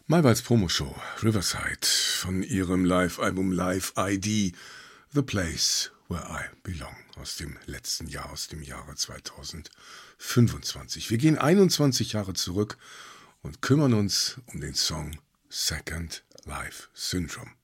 Malwals Promoshow Riverside von ihrem Live-Album Live ID The Place Where I Belong aus dem letzten Jahr, aus dem Jahre 2025. Wir gehen 21 Jahre zurück und kümmern uns um den Song Second Life Syndrome.